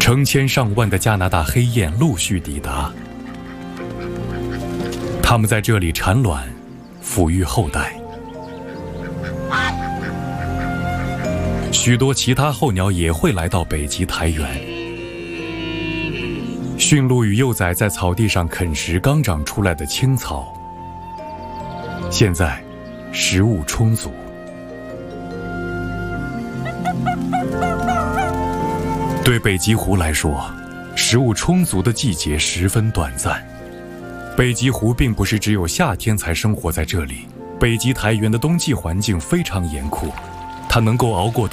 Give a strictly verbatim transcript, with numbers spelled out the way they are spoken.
成千上万的加拿大黑雁陆续抵达，它们在这里产卵，抚育后代。许多其他候鸟也会来到北极苔原。驯鹿与幼崽在草地上啃食刚长出来的青草。现在，食物充足。对北极狐来说，食物充足的季节十分短暂。北极狐并不是只有夏天才生活在这里，北极苔原的冬季环境非常严酷，它能够熬过